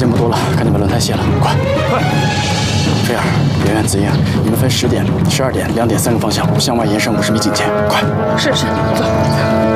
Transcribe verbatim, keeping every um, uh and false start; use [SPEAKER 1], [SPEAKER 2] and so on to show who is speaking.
[SPEAKER 1] 间不多了，赶紧把轮胎卸了，快快！菲儿、圆圆、子英，你们分十点、十二点、两点三个方向向外延伸五十米警戒，快！
[SPEAKER 2] 是是，走。